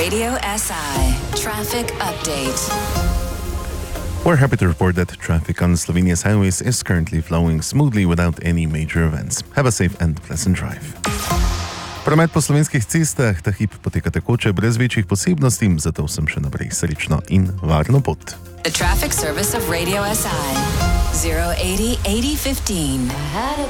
Radio SI Traffic Update. We're happy to report that traffic on Slovenia's highways is currently flowing smoothly without any major events. Have a safe and pleasant drive. Promet po slovenskih cestah ta hip poteka tekoče brez večjih posebnosti, zato sem še naprej srečno in varno pot. The traffic service of Radio SI 080 8015.